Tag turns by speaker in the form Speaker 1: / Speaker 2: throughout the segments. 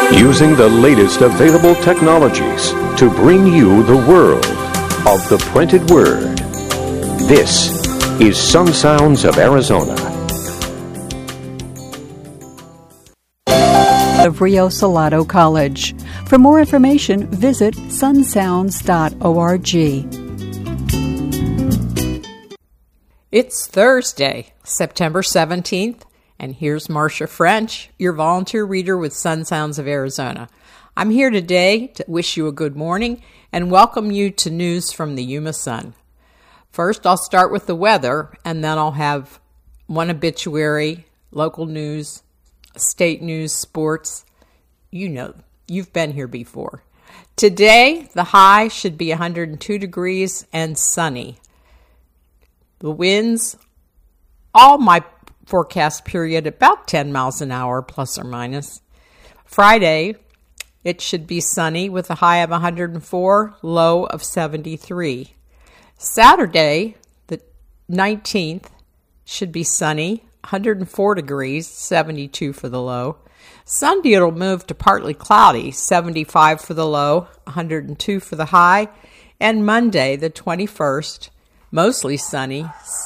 Speaker 1: Using the latest available technologies to bring you the world of the printed word. This is Sun Sounds of Arizona.
Speaker 2: Of Rio Salado College. For more information, visit sunsounds.org.
Speaker 3: It's Thursday, September 17th, and here's Marcia French, your volunteer reader with Sun Sounds of Arizona. I'm here today to wish you a good morning and welcome you to news from the Yuma Sun. First, I'll start with the weather, and then I'll have one obituary, local news, state news, sports. You know, you've been here before. Today, the high should be 102 degrees and sunny. The winds, all my forecast period, about 10 miles an hour, plus or minus. Friday, it should be sunny with a high of 104, low of 73. Saturday, the 19th, should be sunny, 104 degrees, 72 for the low. Sunday, it'll move to partly cloudy, 75 for the low, 102 for the high. And Monday, the 21st, mostly sunny,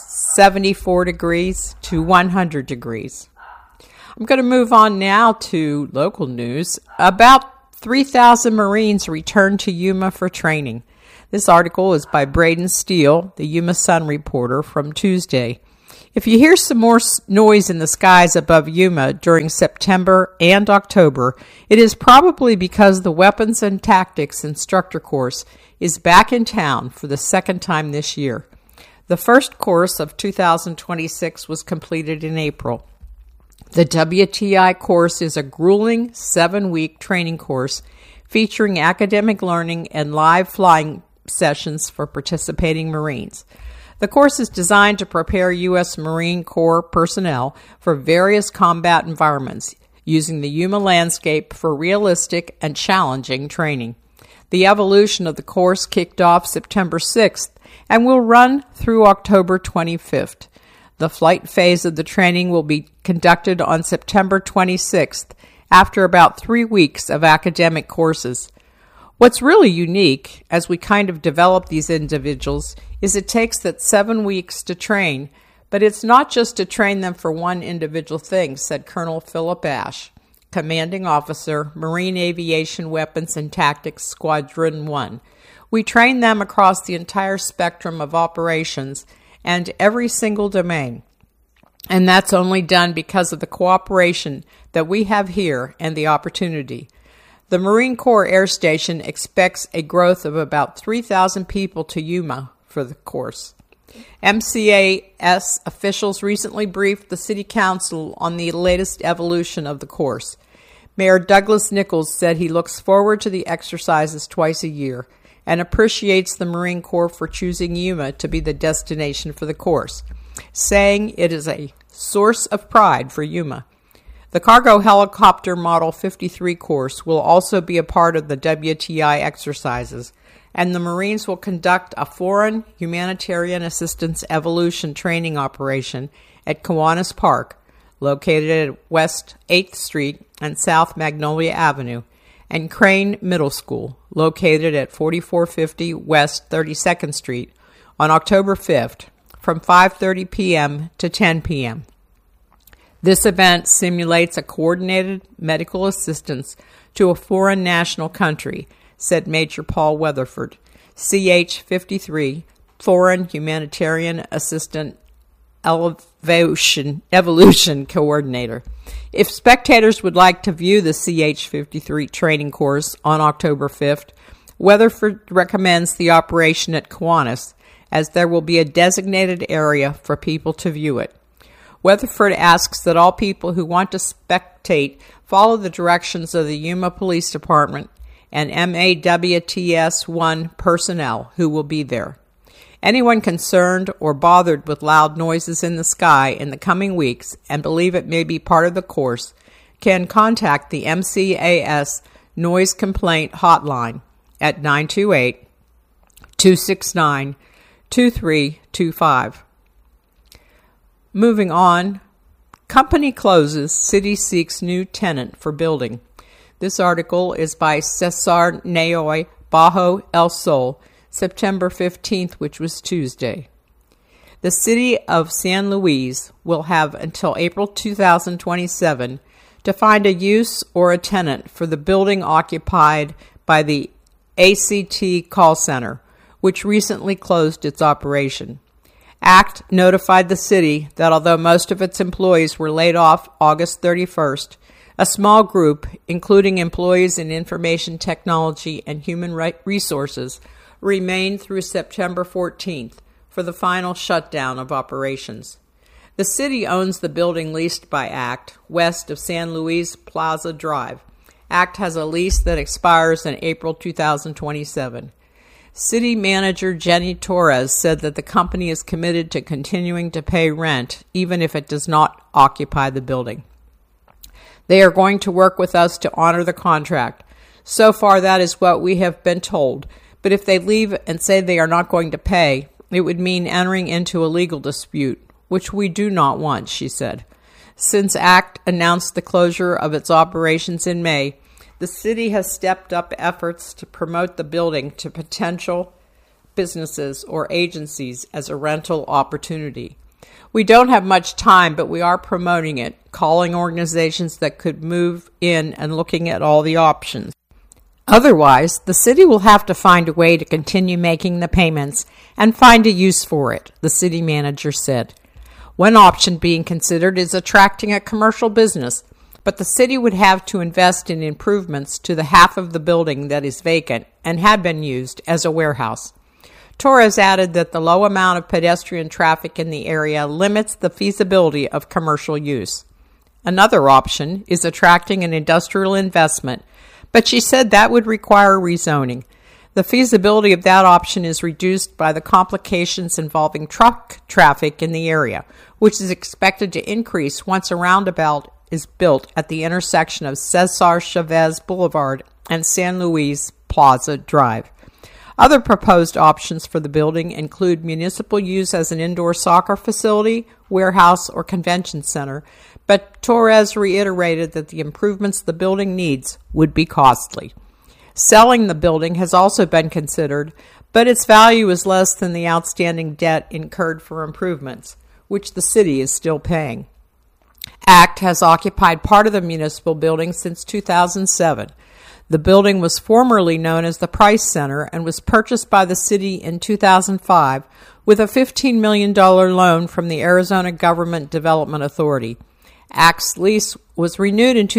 Speaker 3: 74 degrees to 100 degrees. I'm going to move on now to local news. About 3,000 Marines returned to Yuma for training. This article is by Braden Steele, the Yuma Sun reporter, from Tuesday. If you hear some more noise in the skies above Yuma during September and October, it is probably because the Weapons and Tactics Instructor Course is back in town for the second time this year. The first course of 2026 was completed in April. The WTI course is a grueling 7-week training course featuring academic learning and live flying sessions for participating Marines. The course is designed to prepare U.S. Marine Corps personnel for various combat environments using the Yuma landscape for realistic and challenging training. The evolution of the course kicked off September 6th and will run through October 25th. The flight phase of the training will be conducted on September 26th after about 3 weeks of academic courses. What's really unique, as we kind of develop these individuals, is it takes that 7 weeks to train, but it's not just to train them for one individual thing, said Colonel Philip Ash, Commanding Officer, Marine Aviation Weapons and Tactics Squadron 1. We train them across the entire spectrum of operations and every single domain. And that's only done because of the cooperation that we have here and the opportunity. The Marine Corps Air Station expects a growth of about 3,000 people to Yuma for the course. MCAS officials recently briefed the City Council on the latest evolution of the course. Mayor Douglas Nichols said he looks forward to the exercises twice a year and appreciates the Marine Corps for choosing Yuma to be the destination for the course, saying it is a source of pride for Yuma. The Cargo Helicopter Model 53 course will also be a part of the WTI exercises, and the Marines will conduct a Foreign Humanitarian Assistance Evolution training operation at Kiwanis Park, located at West 8th Street and South Magnolia Avenue, and Crane Middle School, located at 4450 West 32nd Street, on October 5th, from 5:30 p.m. to 10 p.m. This event simulates a coordinated medical assistance to a foreign national country, said Major Paul Weatherford, CH-53, Foreign Humanitarian Assistant Evolution Coordinator. If spectators would like to view the CH-53 training course on October 5th, Weatherford recommends the operation at Kiwanis, as there will be a designated area for people to view it. Weatherford asks that all people who want to spectate follow the directions of the Yuma Police Department and MAWTS-1 personnel who will be there. Anyone concerned or bothered with loud noises in the sky in the coming weeks and believe it may be part of the course can contact the MCAS Noise Complaint Hotline at 928-269-2325. Moving on, company closes, city seeks new tenant for building. This article is by Cesar Naoy Bajo El Sol, September 15th, which was Tuesday. The city of San Luis will have until April 2027 to find a use or a tenant for the building occupied by the ACT call center, which recently closed its operation. ACT notified the city that although most of its employees were laid off August 31st, a small group, including employees in information technology and human resources, remained through September 14th for the final shutdown of operations. The city owns the building leased by ACT west of San Luis Plaza Drive. ACT has a lease that expires in April 2027. City manager Jenny Torres said that the company is committed to continuing to pay rent even if it does not occupy the building. They are going to work with us to honor the contract. So far, that is what we have been told. But if they leave and say they are not going to pay, it would mean entering into a legal dispute, which we do not want, she said. Since ACT announced the closure of its operations in May, the city has stepped up efforts to promote the building to potential businesses or agencies as a rental opportunity. We don't have much time, but we are promoting it, calling organizations that could move in and looking at all the options. Otherwise, the city will have to find a way to continue making the payments and find a use for it, the city manager said. One option being considered is attracting a commercial business, but the city would have to invest in improvements to the half of the building that is vacant and had been used as a warehouse. Torres added that the low amount of pedestrian traffic in the area limits the feasibility of commercial use. Another option is attracting an industrial investment, but she said that would require rezoning. The feasibility of that option is reduced by the complications involving truck traffic in the area, which is expected to increase once a roundabout is built at the intersection of Cesar Chavez Boulevard and San Luis Plaza Drive. Other proposed options for the building include municipal use as an indoor soccer facility, warehouse, or convention center, but Torres reiterated that the improvements the building needs would be costly. Selling the building has also been considered, but its value is less than the outstanding debt incurred for improvements, which the city is still paying. ACT has occupied part of the municipal building since 2007. The building was formerly known as the Price Center and was purchased by the city in 2005 with a $15 million loan from the Arizona Government Development Authority. ACT's lease was renewed in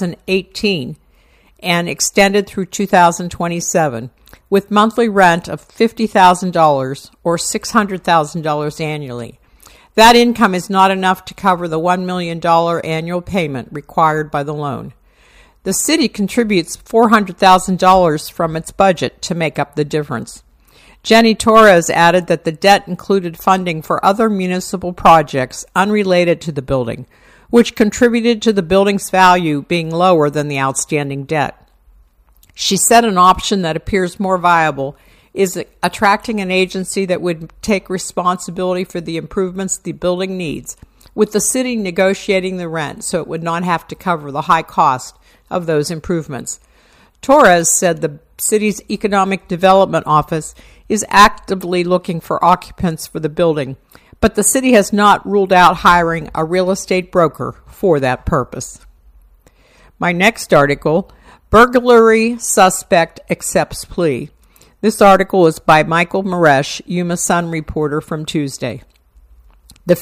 Speaker 3: 2018 and extended through 2027 with monthly rent of $50,000 or $600,000 annually. That income is not enough to cover the $1 million annual payment required by the loan. The city contributes $400,000 from its budget to make up the difference. Jenny Torres added that the debt included funding for other municipal projects unrelated to the building, which contributed to the building's value being lower than the outstanding debt. She said an option that appears more viable is attracting an agency that would take responsibility for the improvements the building needs, with the city negotiating the rent so it would not have to cover the high cost of those improvements. Torres said the city's Economic Development Office is actively looking for occupants for the building, but the city has not ruled out hiring a real estate broker for that purpose. My next article, Burglary Suspect Accepts Plea. This article is by Michael Maresh, Yuma Sun reporter from Tuesday. The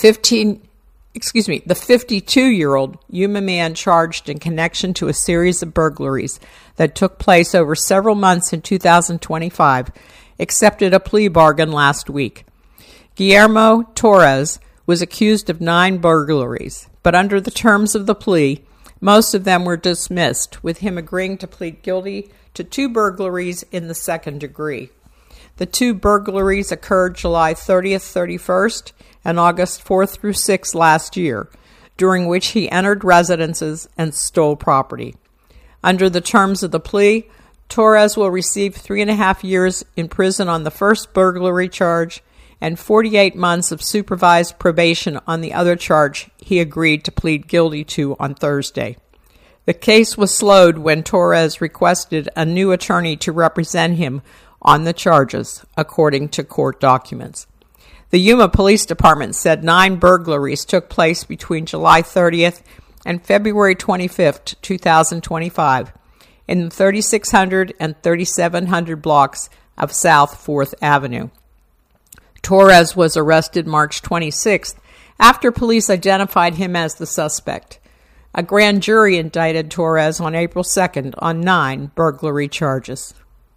Speaker 3: 52-year-old Yuma man charged in connection to a series of burglaries that took place over several months in 2025 accepted a plea bargain last week. Guillermo Torres was accused of 9 burglaries, but under the terms of the plea, most of them were dismissed, with him agreeing to plead guilty to 2 burglaries in the second degree. The 2 burglaries occurred July 30th, 31st, and August 4th through 6th last year, during which he entered residences and stole property. Under the terms of the plea, Torres will receive 3.5 years in prison on the first burglary charge and 48 months of supervised probation on the other charge he agreed to plead guilty to on Thursday. The case was slowed when Torres requested a new attorney to represent him on the charges, according to court documents. The Yuma Police Department said 9 burglaries took place between July 30th and February 25th, 2025, in the 3600 and 3700 blocks of South 4th Avenue. Torres was arrested March 26th after police identified him as the suspect. A grand jury indicted Torres on April 2nd on 9 burglary charges.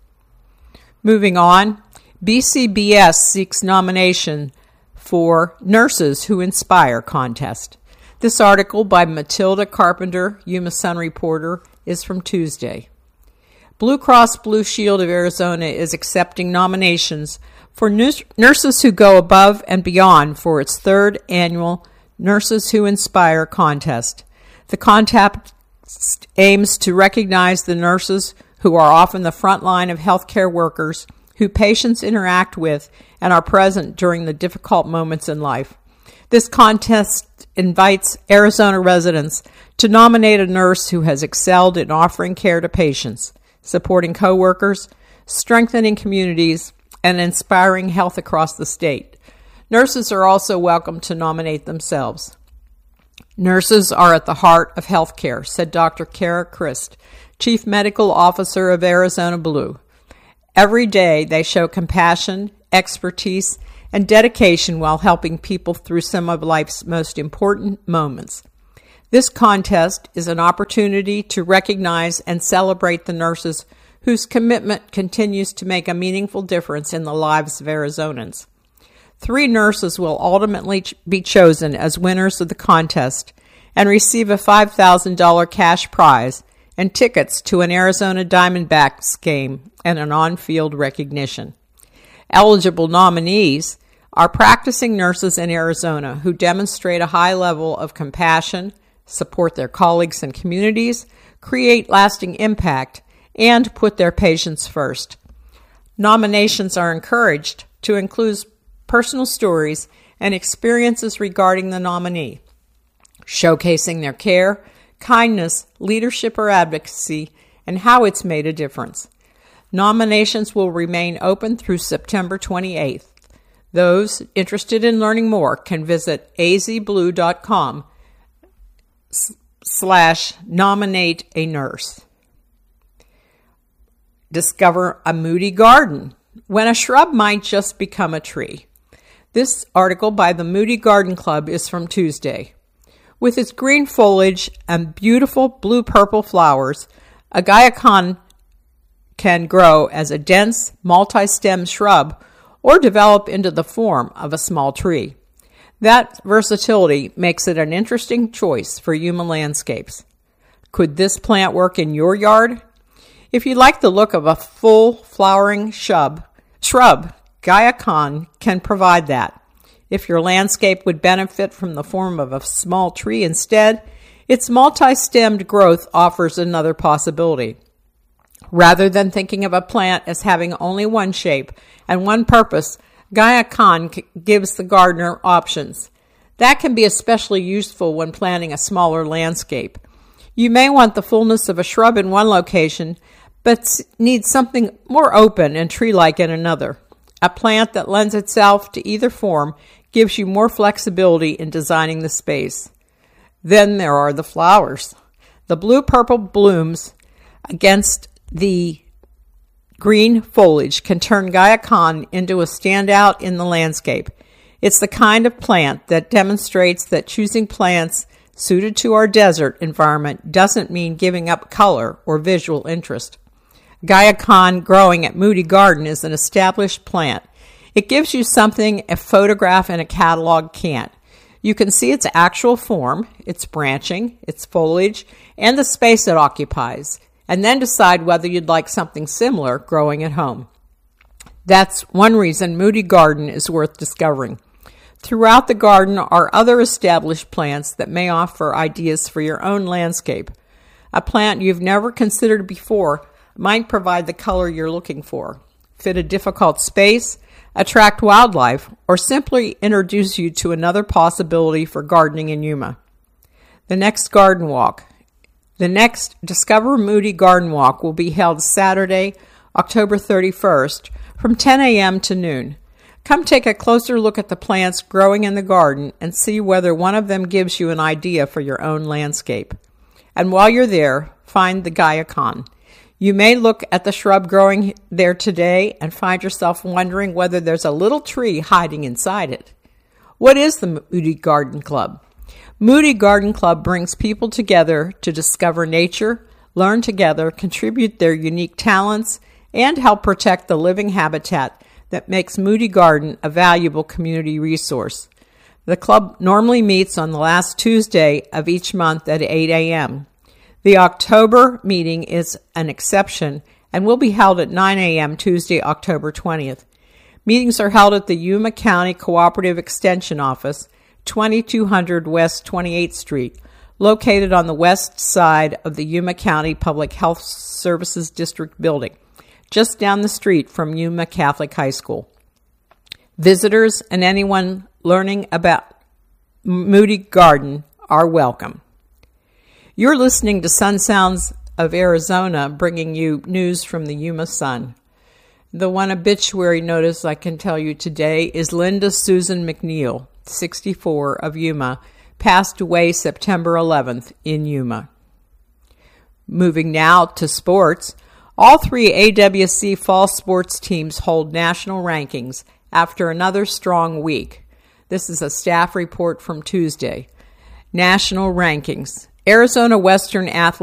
Speaker 3: Moving on, BCBS seeks nomination for Nurses Who Inspire contest. This article by Matilda Carpenter, Yuma Sun reporter, is from Tuesday. Blue Cross Blue Shield of Arizona is accepting nominations for Nurses Who Go Above and Beyond for its 3rd annual Nurses Who Inspire contest. The contest aims to recognize the nurses who are often the front line of healthcare workers who patients interact with and are present during the difficult moments in life. This contest invites Arizona residents to nominate a nurse who has excelled in offering care to patients, supporting coworkers, strengthening communities, and inspiring health across the state. Nurses are also welcome to nominate themselves. Nurses are at the heart of healthcare, said Dr. Kara Christ, Chief Medical Officer of Arizona Blue. Every day they show compassion, expertise, and dedication while helping people through some of life's most important moments. This contest is an opportunity to recognize and celebrate the nurses whose commitment continues to make a meaningful difference in the lives of Arizonans. 3 nurses will ultimately be chosen as winners of the contest and receive a $5,000 cash prize and tickets to an Arizona Diamondbacks game and an on-field recognition. Eligible nominees are practicing nurses in Arizona who demonstrate a high level of compassion, support their colleagues and communities, create lasting impact, and put their patients first. Nominations are encouraged to include personal stories and experiences regarding the nominee, showcasing their care, kindness, leadership, or advocacy, and how it's made a difference. Nominations will remain open through September 28th. Those interested in learning more can visit azblue.com/nominate-a-nurse. Discover a moody garden, when a shrub might just become a tree. This article by the Moody Garden Club is from Tuesday. With its green foliage and beautiful blue-purple flowers, a guaiacan can grow as a dense, multi-stem shrub or develop into the form of a small tree. That versatility makes it an interesting choice for Yuma landscapes. Could this plant work in your yard? If you like the look of a full flowering shrub, guaiacan can provide that. If your landscape would benefit from the form of a small tree instead, its multi-stemmed growth offers another possibility. Rather than thinking of a plant as having only one shape and one purpose, guaiacan gives the gardener options. That can be especially useful when planting a smaller landscape. You may want the fullness of a shrub in one location, but need something more open and tree-like in another. A plant that lends itself to either form gives you more flexibility in designing the space. Then there are the flowers. The blue-purple blooms against the green foliage can turn guaiacan into a standout in the landscape. It's the kind of plant that demonstrates that choosing plants suited to our desert environment doesn't mean giving up color or visual interest. Guaiacan growing at Moody Garden is an established plant. It gives you something a photograph and a catalog can't. You can see its actual form, its branching, its foliage, and the space it occupies, and then decide whether you'd like something similar growing at home. That's one reason Moody Garden is worth discovering. Throughout the garden are other established plants that may offer ideas for your own landscape. A plant you've never considered before might provide the color you're looking for, fit a difficult space, attract wildlife, or simply introduce you to another possibility for gardening in Yuma. The next garden walk. The next Discover Moody Garden Walk will be held Saturday, October 31st from 10 a.m. to noon. Come take a closer look at the plants growing in the garden and see whether one of them gives you an idea for your own landscape. And while you're there, find the Gaiacon. You may look at the shrub growing there today and find yourself wondering whether there's a little tree hiding inside it. What is the Moody Garden Club? Moody Garden Club brings people together to discover nature, learn together, contribute their unique talents, and help protect the living habitat that makes Moody Garden a valuable community resource. The club normally meets on the last Tuesday of each month at 8 a.m. The October meeting is an exception and will be held at 9 a.m. Tuesday, October 20th. Meetings are held at the Yuma County Cooperative Extension Office, 2200 West 28th Street, located on the west side of the Yuma County Public Health Services District building, just down the street from Yuma Catholic High School. Visitors and anyone learning about Moody Garden are welcome. You're listening to Sun Sounds of Arizona, bringing you news from the Yuma Sun. The one obituary notice I can tell you today is Linda Susan McNeil, 64, of Yuma, passed away September 11th in Yuma. Moving now to sports, all three AWC fall sports teams hold national rankings after another strong week. This is a staff report from Tuesday. National rankings. Arizona Western athlete